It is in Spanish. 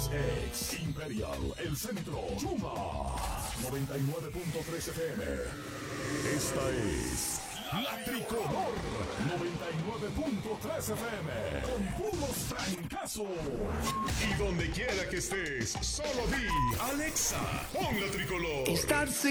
Ex Imperial, El Centro, Chuma, 99.3 FM. Esta es La Tricolor, 99.3 FM, con puros trancazos. Y donde quiera que estés, solo di, Alexa, pon La Tricolor. Estar